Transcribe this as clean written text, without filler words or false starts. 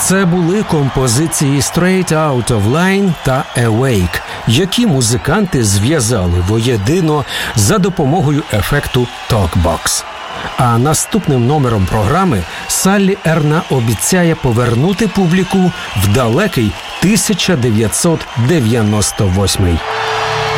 Це були композиції «Straight Out of Line» та «Awake», які музиканти зв'язали воєдино за допомогою ефекту «Talkbox». А наступним номером програми Саллі Ерна обіцяє повернути публіку в далекий 1998.